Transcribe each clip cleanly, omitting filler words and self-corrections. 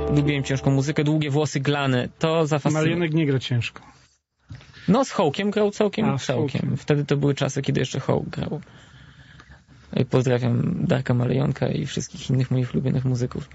lubiłem ciężką muzykę, długie włosy, glany. To zafascynowało. Marionek nie gra ciężko. No z Hołkiem grał całkiem. Z Hołkiem. Wtedy to były czasy, kiedy jeszcze Hołk grał. Pozdrawiam Darka Malejonka i wszystkich innych moich ulubionych muzyków.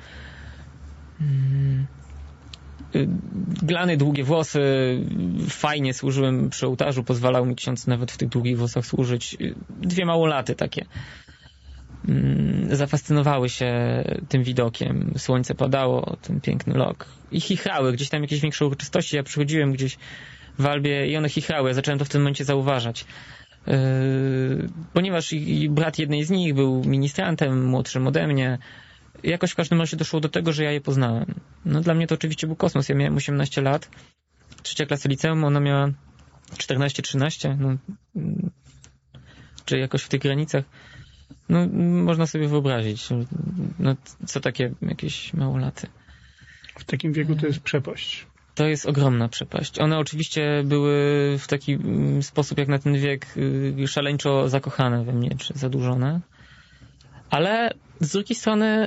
Glany, długie włosy, fajnie służyłem przy ołtarzu, pozwalał mi ksiądz nawet w tych długich włosach służyć. 2 małolaty takie. Zafascynowały się tym widokiem. Słońce padało, ten piękny lok. I chichrały, gdzieś tam jakieś większe uroczystości. Ja przychodziłem gdzieś w Albie i one chichrały. Ja zacząłem to w tym momencie zauważać. Ponieważ i brat jednej z nich był ministrantem, młodszym ode mnie, jakoś w każdym razie doszło do tego, że ja je poznałem. No dla mnie to oczywiście był kosmos. Ja miałem 18 lat, 3. klasa liceum, ona miała 14-13, no, czy jakoś w tych granicach. No, można sobie wyobrazić, no, co takie jakieś małolaty. W takim wieku to jest przepaść. To jest ogromna przepaść. One oczywiście były w taki sposób, jak na ten wiek, szaleńczo zakochane we mnie, czy zadłużone. Ale z drugiej strony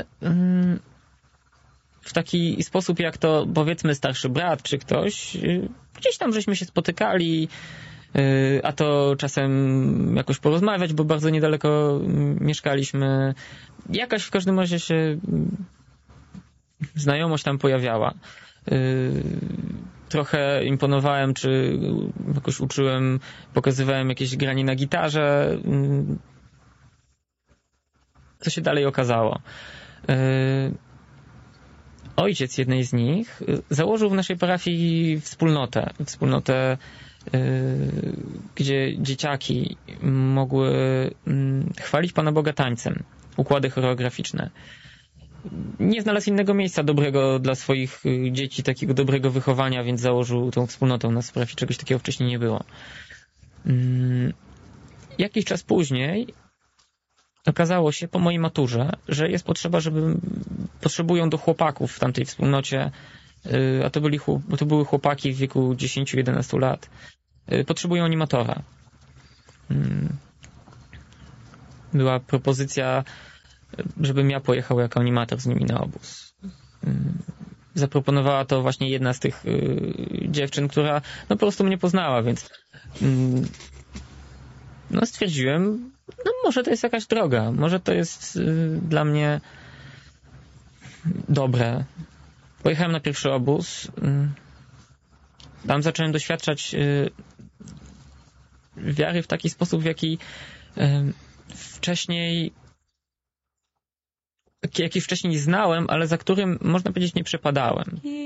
w taki sposób, jak to powiedzmy starszy brat, czy ktoś, gdzieś tam żeśmy się spotykali, a to czasem jakoś porozmawiać, bo bardzo niedaleko mieszkaliśmy. Jakaś w każdym razie się znajomość tam pojawiała. Trochę imponowałem, czy jakoś uczyłem, pokazywałem jakieś granie na gitarze. Co się dalej okazało? Ojciec jednej z nich założył w naszej parafii wspólnotę, gdzie dzieciaki mogły chwalić Pana Boga tańcem, układy choreograficzne. Nie znalazł innego miejsca dobrego dla swoich dzieci, takiego dobrego wychowania, więc założył tą wspólnotę. U nas w parafii czegoś takiego wcześniej nie było. Jakiś czas później okazało się po mojej maturze, że jest potrzeba, potrzebują do chłopaków w tamtej wspólnocie, a to były chłopaki w wieku 10-11 lat, potrzebują animatora. Była propozycja, żebym ja pojechał jako animator z nimi na obóz. Zaproponowała to właśnie jedna z tych dziewczyn, która no po prostu mnie poznała, więc no stwierdziłem, no może to jest jakaś droga, może to jest dla mnie dobre. Pojechałem na pierwszy obóz. Tam zacząłem doświadczać wiary w taki sposób, w jaki wcześniej znałem, ale za którym, można powiedzieć, nie przepadałem.